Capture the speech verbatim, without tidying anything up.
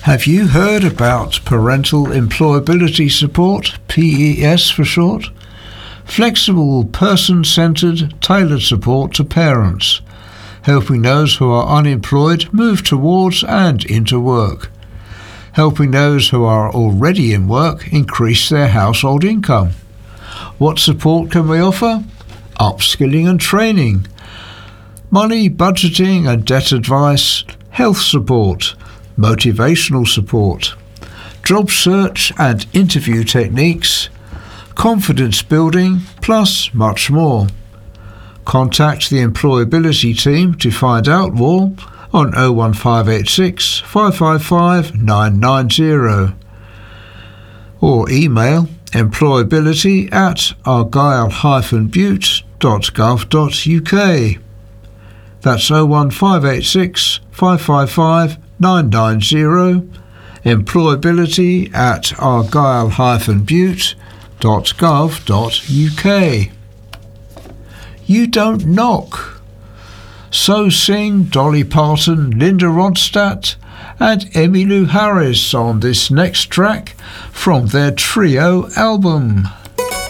Have you heard about Parental Employability Support, P E S for short? Flexible, person-centred, tailored support to parents, helping those who are unemployed move towards and into work, helping those who are already in work increase their household income. What support can we offer? Upskilling and training, money, budgeting and debt advice, health support, motivational support, job search and interview techniques, confidence building, plus much more. Contact the employability team to find out more on oh one five eight six, five five five, nine nine zero or email employability at argyll dash bute dot gov dot uk. That's oh one five eight six, five five five, nine nine zero, employability at argyll dash bute dot gov dot uk. You don't knock. So sing Dolly Parton, Linda Ronstadt and Emmylou Harris on this next track from their trio album.